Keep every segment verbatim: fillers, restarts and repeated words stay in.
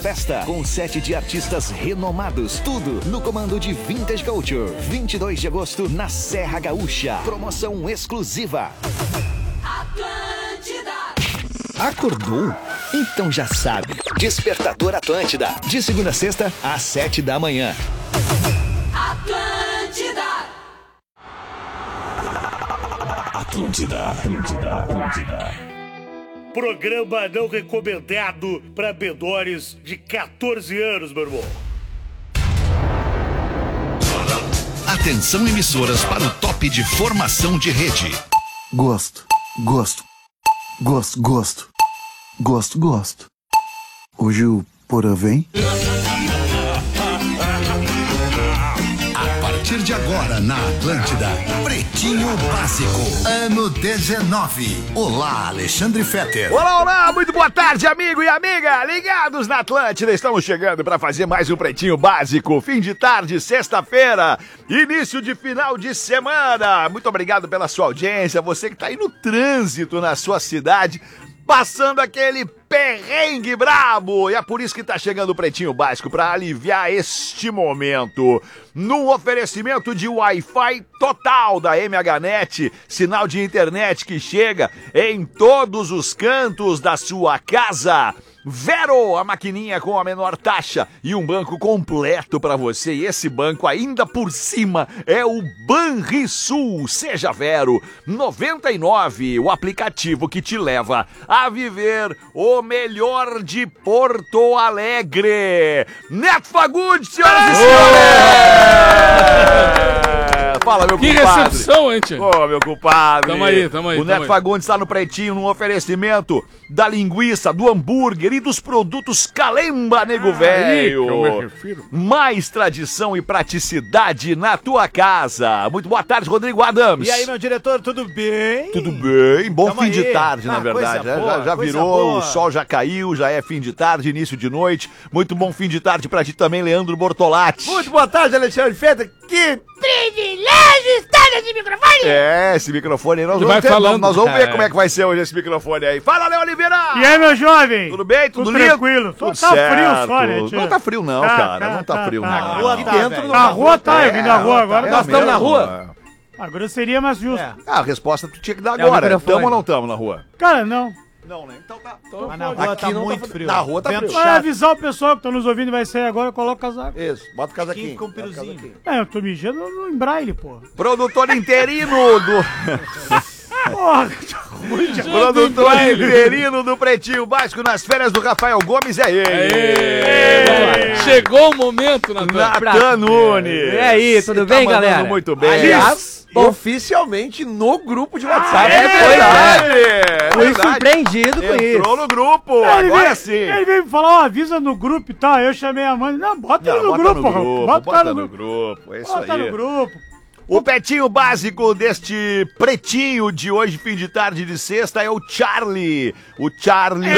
festa, com sete de artistas renomados. Tudo no comando de Vintage Culture. vinte e dois de agosto, na Serra Gaúcha. Promoção exclusiva. Atlântida. Acordou? Então já sabe. Despertador Atlântida. De segunda a sexta, às sete da manhã. Atlântida. Atlântida, Atlântida, Atlântida. Programa não recomendado para menores de quatorze anos, meu irmão. Atenção, emissoras, para o top de formação de rede. Gosto, gosto, gosto, gosto, gosto, gosto. Hoje o Porã vem? A partir de agora na Atlântida, Pretinho Básico, ano dezenove. Olá, Alexandre Fetter. Olá, olá, muito boa tarde, amigo e amiga, ligados na Atlântida. Estamos chegando para fazer mais um Pretinho Básico, fim de tarde, sexta-feira, início de final de semana. Muito obrigado pela sua audiência, você que está aí no trânsito na sua cidade, passando aquele perrengue brabo. E é por isso que tá chegando o Pretinho Básico, para aliviar este momento. No oferecimento de Wi-Fi total da M H Net, sinal de internet que chega em todos os cantos da sua casa. Vero, a maquininha com a menor taxa e um banco completo para você. E esse banco ainda por cima é o Banrisul. Seja Vero. noventa e nove, o aplicativo que te leva a viver o melhor de Porto Alegre. Neto Fagundes, senhoras e senhores! Fala, meu que compadre. Que recepção, hein, tio? Ô, meu compadre. Tamo aí, tamo aí. O Neto Fagundes está no Pretinho, num oferecimento da linguiça, do hambúrguer e dos produtos Calemba, nego velho. Mais tradição e praticidade na tua casa. Muito boa tarde, Rodrigo Adams. E aí, meu diretor, tudo bem? Tudo bem. Bom Tamo fim aí. de tarde, ah, na verdade. Boa, já já virou, boa. O sol já caiu, já é fim de tarde, início de noite. Muito bom fim de tarde pra ti também, Leandro Bortolatti. Muito boa tarde, Alexandre Fetter. Que privilégio estar nesse microfone! É, esse microfone aí, nós vamos, vai ter, falando. nós vamos ver É. como é que vai ser hoje esse microfone aí. Fala, Léo Oliveira! E aí, meu jovem? Tudo bem? Tudo, Tudo lindo? tranquilo. Tudo Tá certo. frio só, né, tio? Não tá frio não, Tá, cara. tá, não tá, tá, frio tá. não. Na rua Aqui tá, dentro velho. não. Na rua tá, eu vim da rua agora. É Nós estamos mesmo? na rua. Agora seria mais justo. É. Ah, a resposta tu tinha que dar É o agora. microfone. Tamo ou não tamo na rua? Cara, não. Não, né? Então tá. Mas na rua tá muito frio. Na rua tá Vento frio. Vai chato. avisar o pessoal que tá nos ouvindo e vai sair agora, coloca o casaco. Isso, bota o Aqui casaquinho. com um piruzinho. É, eu tô mijando no em braille, pô. Produtor interino do... Porra, ruim de Produtor interino do Pretinho Básico nas férias do Rafael Gomes é ele. Aê! Chegou o momento, Natan. Natan Nunes. E aí, tudo Tá bem, mandando galera? muito bem. Aliás, oficialmente no grupo de WhatsApp. É verdade. É Fui verdade. surpreendido com isso. Entrou no grupo, Ele agora veio, sim. ele veio me falar, ó, avisa no grupo e tal. Eu chamei a mãe. Não, bota Não, ele no bota grupo, no porra. grupo, Bota o bota cara no no grupo. grupo, é isso Bota aí. no grupo. O petinho básico deste pretinho de hoje, fim de tarde de sexta, é o Charlie. O Charlie.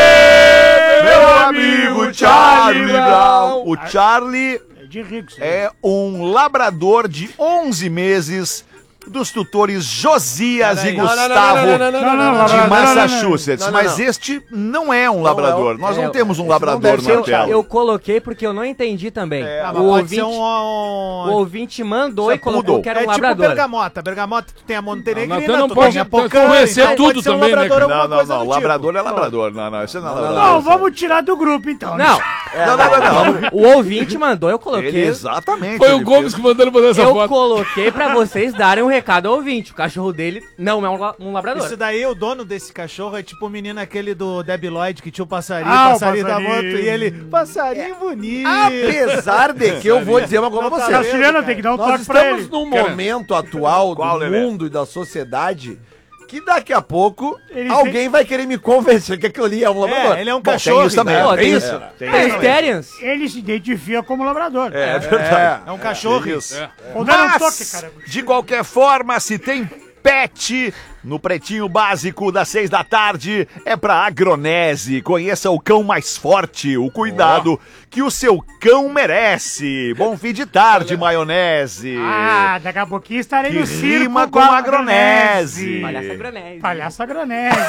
Meu amigo Charlie Brown. O Charlie É de rico, isso. é um labrador de onze meses dos tutores Josias e Não, não, não, Gustavo não, não, não, Não, não, de não, não, não, Massachusetts. não, não, não. Mas este não é um labrador. Nós não É, temos um esse labrador deve ser na o tela. Eu coloquei porque eu não entendi também. Ah, mas o, pode ouvinte, ser um... um... o ouvinte mandou Isso é e colocou poodle. que era É um tipo labrador. bergamota. Bergamota, tu tem a montenegrina, Natan não tu pode tem a pocã, conhecer então tudo pode ser um também, né, labrador, cara? alguma Não, não, coisa não. do Labrador tipo. é labrador. Não, não. Esse não é labrador. Não, vamos tirar do grupo, então. Não, Não, não, não, não. o ouvinte mandou, eu coloquei. Ele, exatamente. Foi o ele Gomes fez- que mandou ele fazer essa Eu foto. coloquei pra vocês darem um recado ao ouvinte. O cachorro dele não é um, la- um labrador. Isso daí, o dono desse cachorro é tipo o menino aquele do Debbie Lloyd, que tinha o passarinho, Ah, o passarinho da passarinho. moto, e ele, passarinho bonito. Apesar de que eu vou dizer uma coisa pra Não tá você. vendo, Castilhano, cara? tem que dar um Nós toque pra estamos ele. num Cara, momento atual qual, do Lelé? mundo e da sociedade que daqui a pouco Ele alguém vai querer me convencer que aquilo ali é um labrador. É, ele é um Bom, tem cachorro. isso também. né? Pô, Tem tem- isso. Tem Tem isso. os Terrians. Ele se identifica como labrador. É verdade. É um cachorro. Isso. É. Vou dar um Mas, toque, cara. de qualquer forma, se tem Pet, no Pretinho Básico das seis da tarde, é pra Agronese. Conheça o cão mais forte, o cuidado oh. que o seu cão merece. Bom fim de tarde, maionese. Ah, daqui a pouquinho estarei que no circo rima com Agronese. Palhaço Agronese. Palhaço Agronese.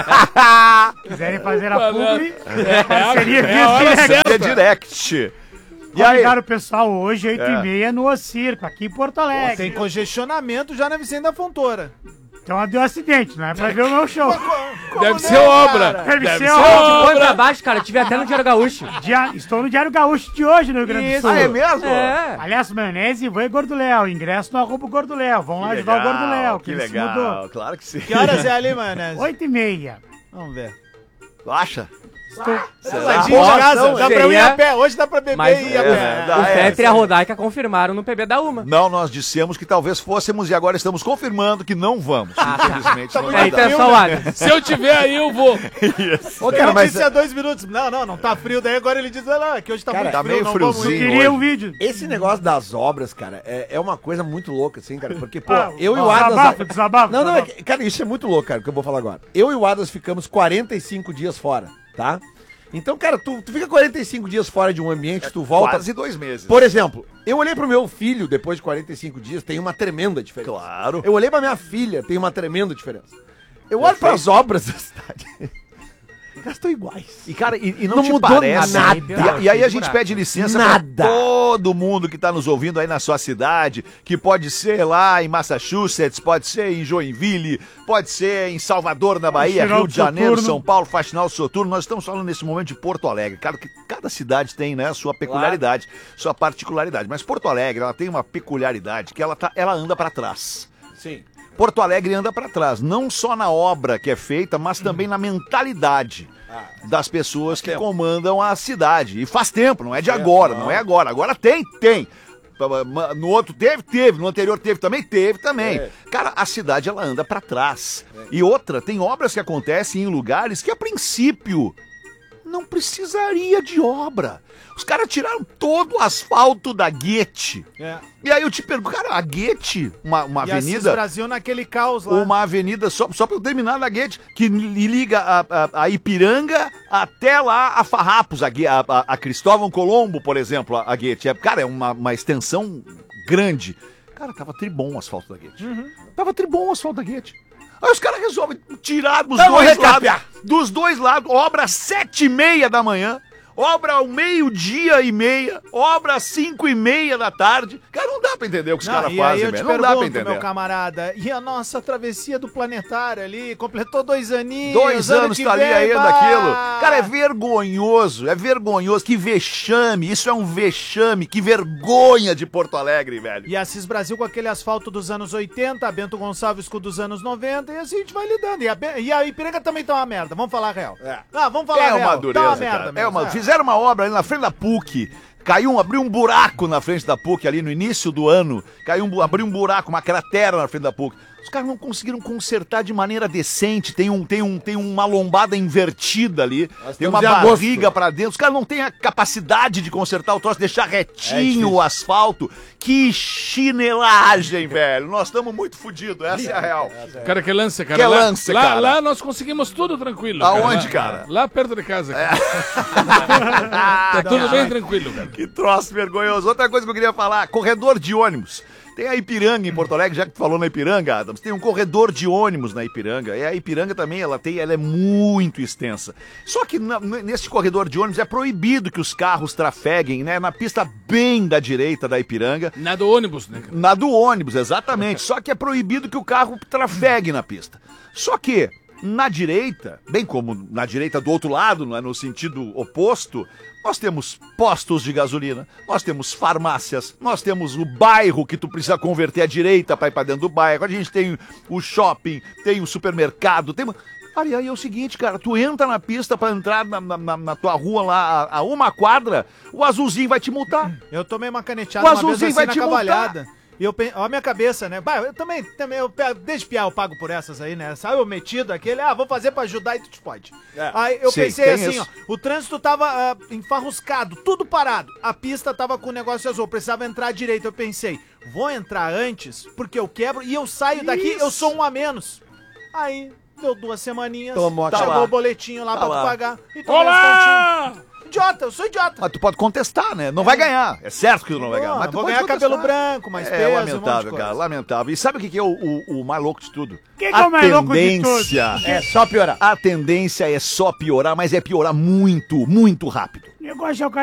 Quiserem fazer a publi, é, parceria é, é via direct. É direct. E convidar o pessoal hoje, oito e meia, no Circo, aqui em Porto Alegre. Pô, tem congestionamento já na Vicente da Fontoura. Então deu acidente, não é pra ver o meu show. Deve não, ser obra. Deve, Deve ser ser obra. De põe pra baixo, cara. Tive até no Diário Gaúcho. Dia, estou no Diário Gaúcho de hoje, no Rio Grande do Sul. Ah, é mesmo? É. Palhaço Maionese e Van Gordo Léo. Ingresso no arroba Gordo Léo. Vão lá Que ajudar legal, o Gordo Léo, que, que ele se legal, mudou. claro que sim. Que horas é ali, maionese? Oito e meia. Vamos ver. Tu acha? Ladinho de casa, dá pra eu ir a pé. Hoje dá pra beber Mas e ir a é, pé. dá, o é, Fetter e a Rodaica confirmaram no P B da Uma. Não, nós dissemos que talvez fôssemos e agora estamos confirmando que não vamos. Infelizmente, não É, vai então dar. é só o Adams. Se eu tiver aí, eu vou. Isso. Ô, cara, mas disse há dois minutos. Não, não, não tá frio. Daí agora ele diz, ah, que hoje tá Cara, muito tá frio, meio não vamos friozinho. ir. Queria hoje. um vídeo. Esse negócio das obras, cara, é, é uma coisa muito louca, assim, cara. Porque, pô, Ah, eu e o desabafa, Adas. desabafa, Não, não, é desabafa. que- cara, isso é muito louco, cara, o que eu vou falar agora. Eu e o Adas ficamos quarenta e cinco dias fora, tá? Então, cara, tu, tu fica quarenta e cinco dias fora de um ambiente, tu volta. Quase dois meses. Por exemplo, eu olhei pro meu filho depois de quarenta e cinco dias, tem uma tremenda diferença. Claro. Eu olhei pra minha filha, tem uma tremenda diferença. Eu olho pras obras da cidade. Elas estão iguais. E, cara, e, e não, Não te mudou parece. nada. E, e aí a gente pede licença Nada. pra todo mundo que tá nos ouvindo aí na sua cidade, que pode ser lá em Massachusetts, pode ser em Joinville, pode ser em Salvador, na Bahia, Faxinal Rio de Janeiro, Soturno. São Paulo, Faxinal Soturno. Nós estamos falando nesse momento de Porto Alegre. Cara, que cada cidade tem, né, a sua peculiaridade, sua particularidade. Mas Porto Alegre, ela tem uma peculiaridade que ela, tá, ela anda pra trás. Sim. Porto Alegre anda pra trás, não só na obra que é feita, mas também na mentalidade das pessoas que comandam a cidade. E faz tempo, não é de agora, não é agora. Agora tem, tem. No outro teve, teve. No anterior teve também, teve também. Cara, a cidade ela anda pra trás. E outra, tem obras que acontecem em lugares que a princípio não precisaria de obra. Os caras tiraram todo o asfalto da Guete. É. E aí eu te pergunto, cara, a Guete, uma, uma E Assis avenida... Brasil naquele caos lá. Uma avenida, só, só pra eu terminar na Guete, que li- liga a, a, a Ipiranga até lá a Farrapos, a, Gue- a, a- a Cristóvão Colombo, por exemplo, a, a Guete. É, cara, é uma, uma extensão grande. Cara, tava tribom o asfalto da Guete. Tava tribom o asfalto da Guete. Aí os caras resolvem tirar dos Vamos dois recapear. lados. Dos dois lados, obra às sete e meia da manhã. Obra ao meio-dia e meia, obra às cinco e meia da tarde. Cara, não dá pra entender o que os Não, caras e aí fazem, eu te velho. Não dá pra pergunto, entender. meu camarada, e a nossa travessia do planetário ali, completou dois aninhos. Dois ano anos que tá ali vem, ainda bah! aquilo. Cara, é vergonhoso, é vergonhoso. Que vexame, isso é um vexame. Que vergonha de Porto Alegre, velho. E Assis Brasil com aquele asfalto dos anos oitenta, Bento Gonçalves com o dos anos noventa, e assim a gente vai lidando. E a, Be- e a Ipiranga também tá uma merda, vamos falar a real. É. Ah, vamos falar É a real. uma dureza, tá uma merda cara. mesmo, É uma... é. Fizeram uma obra ali na frente da P U C. Caiu um, abriu um buraco na frente da P U C ali no início do ano. Caiu um, bu- abriu um buraco, uma cratera na frente da P U C. Os caras não conseguiram consertar de maneira decente. Tem, um, tem, um, tem uma lombada invertida ali. Tem uma estamos em agosto. barriga pra dentro. Os caras não têm a capacidade de consertar o troço, deixar retinho o asfalto. Que chinelagem, velho. Nós estamos muito fodidos. Essa é a real. Cara, que lance, cara. Que lá, lance, lá, cara. lá nós conseguimos tudo tranquilo. Aonde, Lá- cara? Lá perto de casa. Cara. Tá tudo bem tranquilo, cara. Que troço vergonhoso. Outra coisa que eu queria falar, corredor de ônibus. Tem a Ipiranga em Porto Alegre, já que tu falou na Ipiranga, Adams, tem um corredor de ônibus na Ipiranga. E a Ipiranga também, ela tem, ela é muito extensa. Só que na, n- nesse corredor de ônibus é proibido que os carros trafeguem, né? Na pista bem da direita da Ipiranga. Na do ônibus, né, cara? Na do ônibus, exatamente. Só que é proibido que o carro trafegue na pista. Só que na direita, bem como na direita do outro lado, não é, no sentido oposto, nós temos postos de gasolina, nós temos farmácias, nós temos o bairro que tu precisa converter à direita para ir para dentro do bairro, a gente tem o shopping, tem o supermercado, tem... Cara, e aí é o seguinte, cara, tu entra na pista pra entrar na, na- na tua rua lá a, a uma quadra, o azulzinho vai te multar. Eu tomei uma caneteada O uma vez azulzinho assim vai na te cavalhada. E eu penso, ó a minha cabeça, né? Bah, eu também, também eu, pego- desde piar eu pago por essas aí, né? Sabe o metido aquele, ah, vou fazer pra ajudar e tu te pode. Aí eu Sim, pensei tem assim, isso. ó, o trânsito tava ah, enfarruscado, tudo parado. A pista tava com o negócio azul, precisava entrar direito. Eu pensei, vou entrar antes, porque eu quebro e eu saio daqui, eu sou um a menos. Aí, deu duas semaninhas, Tomou a chegou cara. o boletinho lá Tá pra lá. tu pagar. E tomei Olá! as continhas. Idiota, eu sou idiota. Mas tu pode contestar, né? Não vai ganhar. É certo que tu não vai ganhar. Não, Mas tu vou pode ganhar cabelo contestar. branco, mais É peso, um monte de lamentável, coisa. cara, lamentável. E sabe o que que é o, o, o mais louco de tudo? Que que é o mais louco de tendência, É só piorar. a tendência é só piorar, mas é piorar muito, muito rápido. O negócio é o cara